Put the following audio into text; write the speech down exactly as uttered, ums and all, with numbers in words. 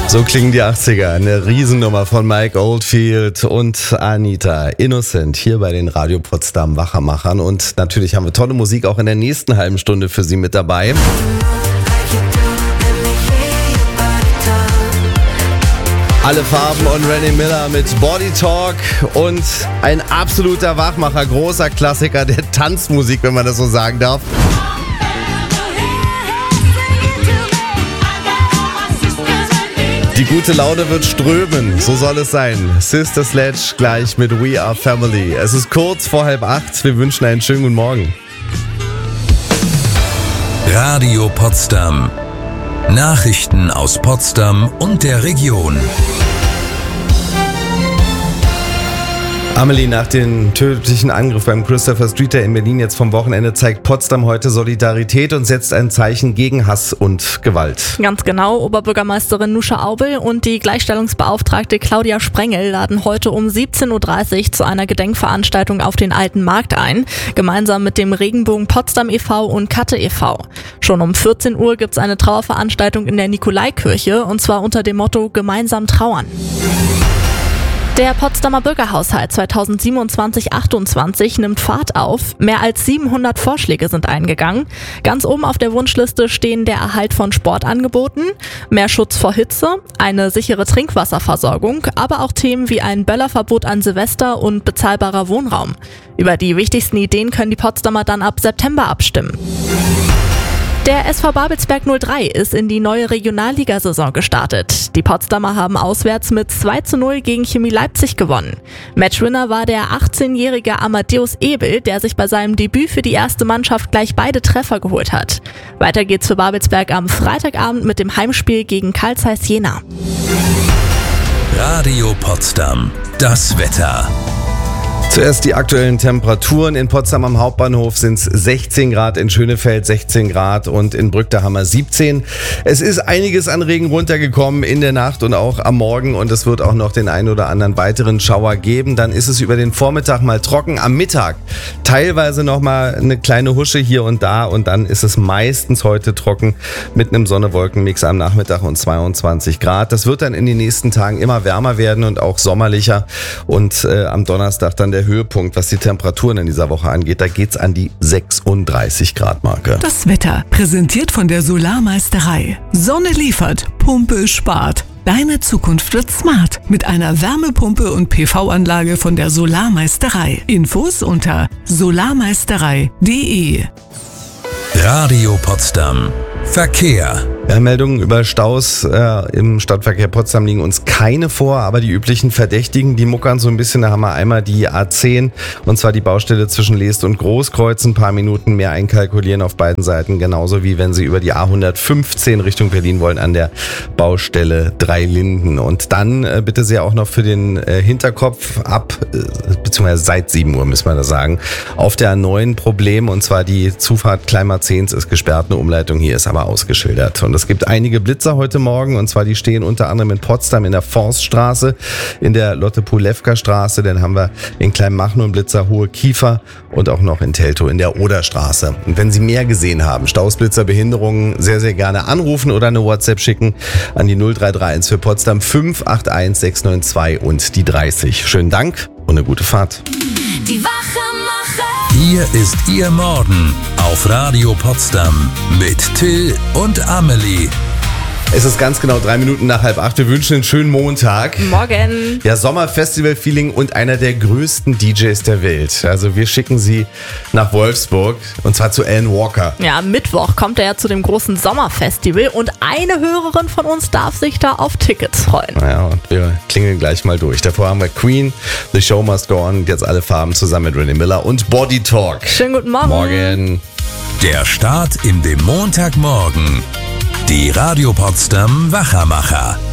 So klingen die achtziger, eine Riesennummer von Mike Oldfield und Anita Innocent hier bei den Radio Potsdam Wachermachern. Und natürlich haben wir tolle Musik auch in der nächsten halben Stunde für Sie mit dabei. Alle Farben und Rennie Miller mit Body Talk und ein absoluter Wachmacher, großer Klassiker der Tanzmusik, wenn man das so sagen darf. Die gute Laune wird strömen, so soll es sein. Sister Sledge gleich mit We Are Family. Es ist kurz vor halb acht, wir wünschen einen schönen guten Morgen. Radio Potsdam. Nachrichten aus Potsdam und der Region. Amelie, nach dem tödlichen Angriff beim Christopher Street Day in Berlin jetzt vom Wochenende zeigt Potsdam heute Solidarität und setzt ein Zeichen gegen Hass und Gewalt. Ganz genau, Oberbürgermeisterin Nusche Aubel und die Gleichstellungsbeauftragte Claudia Sprengel laden heute um siebzehn Uhr dreißig zu einer Gedenkveranstaltung auf den Alten Markt ein, gemeinsam mit dem Regenbogen Potsdam e V und Katte e V. Schon um vierzehn Uhr gibt es eine Trauerveranstaltung in der Nikolaikirche und zwar unter dem Motto Gemeinsam trauern. Der Potsdamer Bürgerhaushalt zweitausendsiebenundzwanzig achtundzwanzig nimmt Fahrt auf. Mehr als siebenhundert Vorschläge sind eingegangen. Ganz oben auf der Wunschliste stehen der Erhalt von Sportangeboten, mehr Schutz vor Hitze, eine sichere Trinkwasserversorgung, aber auch Themen wie ein Böllerverbot an Silvester und bezahlbarer Wohnraum. Über die wichtigsten Ideen können die Potsdamer dann ab September abstimmen. Der S V Babelsberg null drei ist in die neue Regionalligasaison gestartet. Die Potsdamer haben auswärts mit zwei zu null gegen Chemie Leipzig gewonnen. Matchwinner war der achtzehnjährige Amadeus Ebel, der sich bei seinem Debüt für die erste Mannschaft gleich beide Treffer geholt hat. Weiter geht's für Babelsberg am Freitagabend mit dem Heimspiel gegen Carl Zeiss Jena. Radio Potsdam. Das Wetter. Zuerst die aktuellen Temperaturen. In Potsdam am Hauptbahnhof sind es sechzehn Grad, in Schönefeld sechzehn Grad und in Brück da haben wir siebzehn. Es ist einiges an Regen runtergekommen in der Nacht und auch am Morgen und es wird auch noch den einen oder anderen weiteren Schauer geben. Dann ist es über den Vormittag mal trocken, am Mittag teilweise nochmal eine kleine Husche hier und da und dann ist es meistens heute trocken mit einem Sonne-Wolken-Mix am Nachmittag und zweiundzwanzig Grad. Das wird dann in den nächsten Tagen immer wärmer werden und auch sommerlicher und äh, am Donnerstag dann der Höhepunkt, was die Temperaturen in dieser Woche angeht. Da geht's an die sechsunddreißig Grad Marke. Das Wetter präsentiert von der Solarmeisterei. Sonne liefert, Pumpe spart. Deine Zukunft wird smart mit einer Wärmepumpe und P V-Anlage von der Solarmeisterei. Infos unter solarmeisterei punkt de. Radio Potsdam. Verkehr. Ja, Meldungen über Staus äh, im Stadtverkehr Potsdam liegen uns keine vor, aber die üblichen Verdächtigen, die muckern so ein bisschen. Da haben wir einmal die A zehn und zwar die Baustelle zwischen Leest und Großkreuz. Ein paar Minuten mehr einkalkulieren auf beiden Seiten, genauso wie wenn Sie über die A hundertfünfzehn Richtung Berlin wollen an der Baustelle Dreilinden. Und dann äh, bitte sehr auch noch für den äh, Hinterkopf ab, äh, beziehungsweise seit sieben Uhr müssen wir das sagen, auf der A neun Problem und zwar die Zufahrt Kleinmarzens ist gesperrt, eine Umleitung hier ist aber ausgeschildert. Und es gibt einige Blitzer heute Morgen und zwar die stehen unter anderem in Potsdam in der Forststraße, in der Lotte-Pulewka-Straße, dann haben wir in Kleinmachnow einen Blitzer Hohe Kiefer und auch noch in Teltow in der Oderstraße. Und wenn Sie mehr gesehen haben, Stausblitzer, Behinderungen, sehr, sehr gerne anrufen oder eine WhatsApp schicken an die null drei drei eins für Potsdam fünf acht eins sechs neun zwei und die dreißig. Schönen Dank und eine gute Fahrt. Die Wachermacher. Hier ist Ihr Morgen auf Radio Potsdam mit Till und Amelie. Es ist ganz genau drei Minuten nach halb acht. Wir wünschen einen schönen Montag. Morgen. Ja, Sommerfestival-Feeling und einer der größten D Js der Welt. Also wir schicken Sie nach Wolfsburg und zwar zu Alan Walker. Ja, am Mittwoch kommt er ja zu dem großen Sommerfestival und eine Hörerin von uns darf sich da auf Tickets freuen. Naja, und wir klingeln gleich mal durch. Davor haben wir Queen, The Show Must Go On, jetzt alle Farben zusammen mit Rennie Miller und Body Talk. Schönen guten Morgen. Morgen. Der Start in den Montagmorgen. Die Radio Potsdam Wachermacher.